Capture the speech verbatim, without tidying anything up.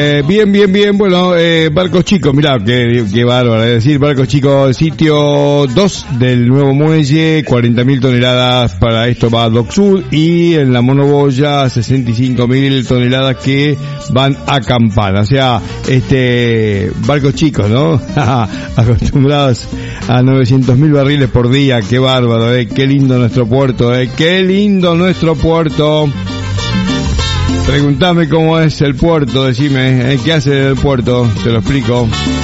Eh, bien, bien, bien, bueno, eh, Barcos Chicos, mirá, qué, qué bárbaro, es decir, Barcos Chicos, sitio dos del nuevo muelle, cuarenta mil toneladas, para esto va a Dock Sud, y en la monoboya sesenta y cinco mil toneladas que van a Campana, o sea, este, Barcos Chicos, ¿no? Acostumbrados a novecientos mil barriles por día, qué bárbaro, eh, qué lindo nuestro puerto, eh, qué lindo nuestro puerto. Preguntame cómo es el puerto, decime, ¿eh? ¿Qué hace el puerto? Te lo explico.